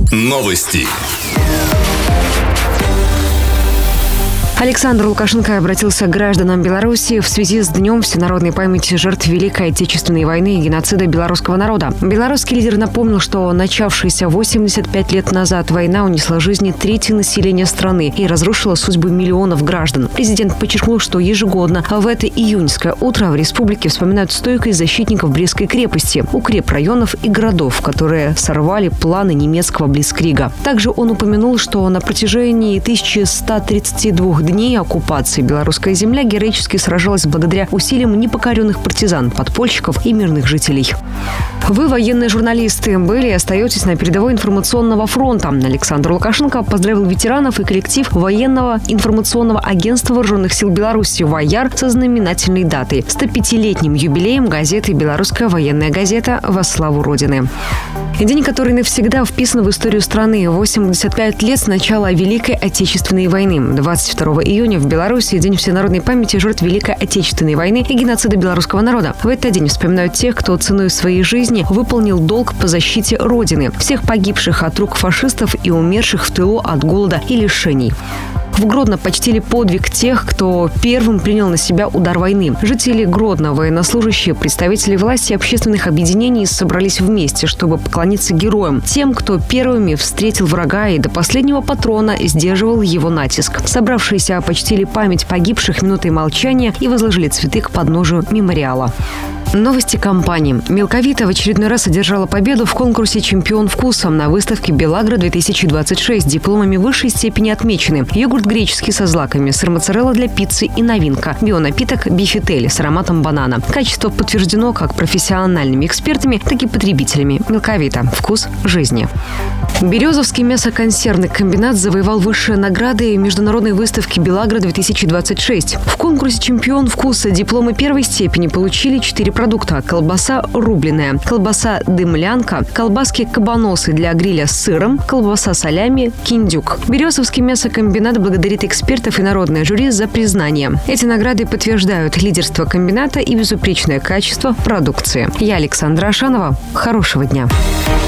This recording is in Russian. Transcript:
Новости. Александр Лукашенко обратился к гражданам Беларуси в связи с Днем всенародной памяти жертв Великой Отечественной войны и геноцида белорусского народа. Белорусский лидер напомнил, что начавшаяся 85 лет назад война унесла жизни трети населения страны и разрушила судьбы миллионов граждан. Президент подчеркнул, что ежегодно в это июньское утро в республике вспоминают стойкость защитников Брестской крепости, укрепрайонов и городов, которые сорвали планы немецкого блицкрига. Также он упомянул, что на протяжении 1132 дней оккупации белорусская земля героически сражалась благодаря усилиям непокоренных партизан, подпольщиков и мирных жителей. Вы, военные журналисты, были и остаетесь на передовой информационного фронта. Александр Лукашенко поздравил ветеранов и коллектив военного информационного агентства Вооруженных сил Беларуси «ВОЯР» со знаменательной датой – 105-летним юбилеем газеты «Белорусская военная газета» во славу Родины. День, который навсегда вписан в историю страны. 85 лет с начала Великой Отечественной войны. 22 июня в Беларуси День всенародной памяти жертв Великой Отечественной войны и геноцида белорусского народа. В этот день вспоминают тех, кто ценой своей жизни выполнил долг по защите Родины. Всех погибших от рук фашистов и умерших в тылу от голода и лишений. В Гродно почтили подвиг тех, кто первым принял на себя удар войны. Жители Гродно, военнослужащие, представители власти и общественных объединений собрались вместе, чтобы поклониться героям, тем, кто первыми встретил врага и до последнего патрона сдерживал его натиск. Собравшиеся почтили память погибших минутой молчания и возложили цветы к подножию мемориала. Новости компании. Мелковита в очередной раз одержала победу в конкурсе «Чемпион вкуса» на выставке «Белагро-2026». Дипломами высшей степени отмечены йогурт греческий со злаками, сыр моцарелла для пиццы и новинка – бионапиток «Бифитель» с ароматом банана. Качество подтверждено как профессиональными экспертами, так и потребителями. Мелковита. Вкус жизни. Березовский мясоконсервный комбинат завоевал высшие награды международной выставки «Белагро-2026». В конкурсе «Чемпион вкуса» дипломы первой степени получили 4 продукта: колбаса рубленая, колбаса дымлянка, колбаски кабаносы для гриля с сыром, колбаса солями, киндюк. Березовский мясокомбинат благодарит экспертов и народное жюри за признание. Эти награды подтверждают лидерство комбината и безупречное качество продукции. Я Александра Ашанова. Хорошего дня.